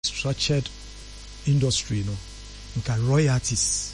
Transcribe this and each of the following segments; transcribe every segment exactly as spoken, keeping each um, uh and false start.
structured industry, no, nka royalties.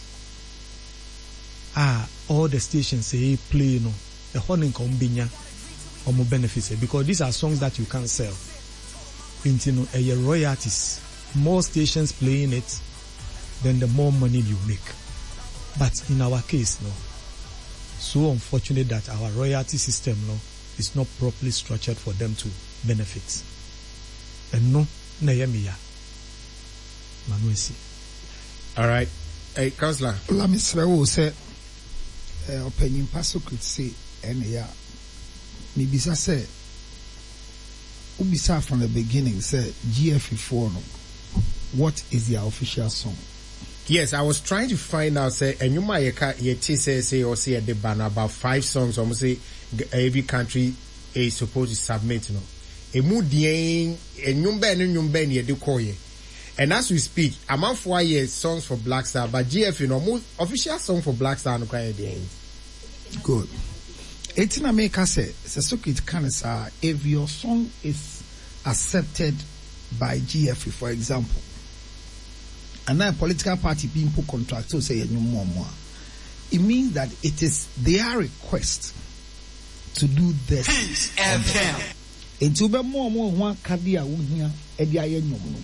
Ah, all the stations say play, no, the whole nka umbinya omo benefits because these are songs that you can't sell. Into no, a royalties. More stations playing it, then the more money you make. But in our case, no, so unfortunate that our royalty system, no, is not properly structured for them to benefit. And no, na yemiya. Manuesi. All right, hey, Councillor. Let me say, opinion paso could say, and yeah, maybe say, ubisa from the beginning say G F E four, no, what is their official song? Yes, I was trying to find out. Say, and you might say say or say the banner about five songs. Almost say every country is supposed to submit. No, a moodien and nyumbe and nyumbe ni edukoye. And as we speak, I'm on four years songs for Black Star, but G F, you know, most official song for Black Star no kind of day. Good. eighteen America say, Sasuke can say if your song is accepted by G F, for example, and then a political party being put contract to say any more more, it means that it is their request to do this. And to be more more one kadia wunya edi aye nyomo.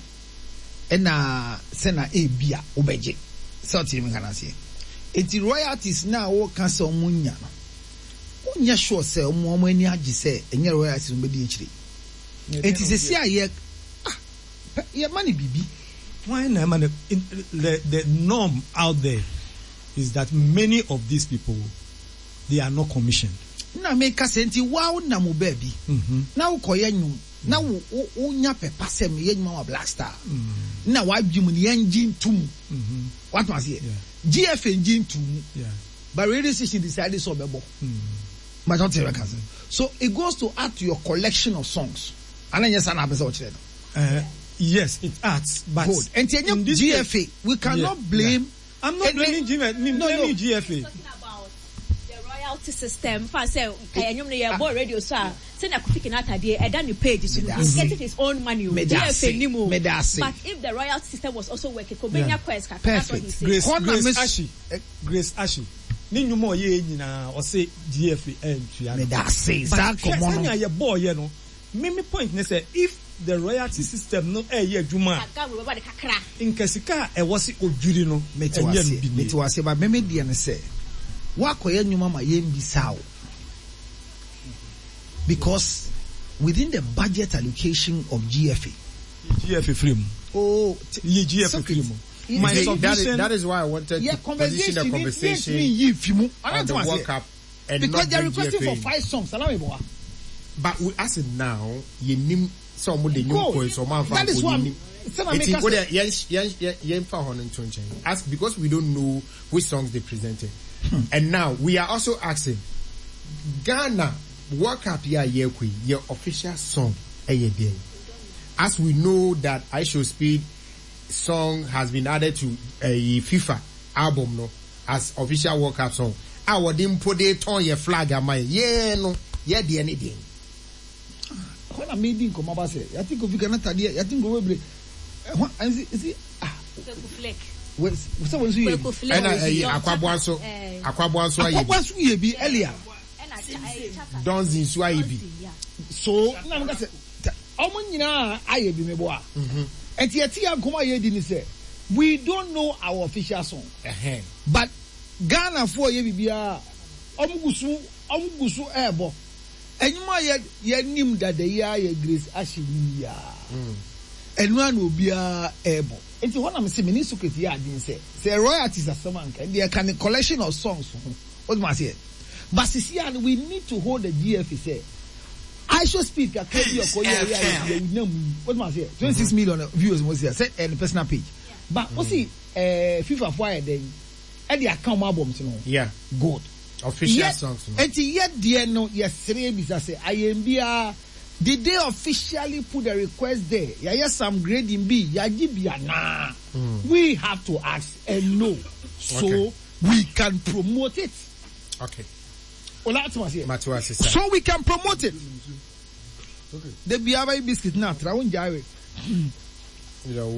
Ena sena e bia obeje. So ti me kana say. Enti royalties na wo kan se omunya no. Unya sure say omo omo ani agi say enye royalties no be di ekire. Enti se si aye ah ye mani bibi. Why na man the the norm out there is that many of these people they are not commissioned. Na make senti wow na mo baby. Mhm. Na wo koye nyum. Na wo unya pepa se me ye nyuma wa Black Star. Na wa dwum ne engine tum. Mhm. What was here? G F engine tum. Yeah. But radio station decided so bebo. Mhm. But don't tell you. So it goes to add to your collection of songs. And then yes an episode. Uh yes, it adds, but good. And in this G F A, we cannot yeah, blame. Yeah. I'm not blaming G F A. No, no. G F A. Talking about the royalty system. If I say, "Kaya nyom ne yabo radio so a say na Kofi Kinata dey e dan the page so he's getting his own money." G F A nimo. But if the royalty system was also working, Kobenya quest ka. That's what he said. Grace, Grace Ashi, Grace Ashi. Ni nyumo ye nyina o say G F A entry. Me da say that common. But yabo ye no. Me me point ne say if the royalty system no eh ye adwuma nkasika e wose odwiri no metwase metwase ba meme die ne say wakoye nwuma ma ye mbisa because within the budget allocation of G F A G F A free oh ye G F A free my that is, that is why I wanted yeah, to position the conversation on the World Cup and because they're G requesting F A. for five songs but we as it now ye nim some of the new coins or man that is what as because we don't know which songs they presented. Hmm. And now we are also asking Ghana World Cup ya yekwi your official song day. As we know that I Show Speed song has been added to a FIFA album no as official World Cup song. Our dim put it on your flag am I yeah no yeah the anything. When I'm making come about say, I think if you cannot tell you, I think go away. Is it, is it, ah, what's someone see? And Aquabuanso, Aquabuanso, Aquabuanso, you be earlier. Don't in Swahili. So, now I'm going to say, Omunina, I be me boa. And yet, here come I didn't say, we don't know our official song. But Ghana for you be a Omugusu, Omugusu airbo. And you might yet name that the year Grace Ashi and one will be a able. It's one I'm saying, Minister yeah, didn't say. Say royalties are someone and they can a collection of songs. What must I say? But see, we need to hold the G F A say. I should speak a crazy of what must I say? twenty-six million viewers was here, set and personal page. But what's see, FIFA fire then, and the account albums, you know. Yeah, good. Official yet, songs. And yet, dear, no, yes, I say, I am here. Did they officially put a request there? Yeah, yes, some grading B. Yeah, nah. Mm. We have to ask and know, so okay. we can promote it. Okay. Well, that's what I say. So we can promote it. Okay. The B I biscuit now. Try one